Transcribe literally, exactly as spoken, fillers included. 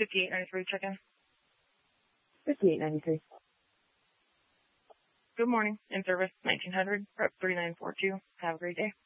fifty-eight ninety-three, check-in. fifty-eight ninety-three. Good morning. In service, nineteen hundred, rep three nine four two. Have a great day.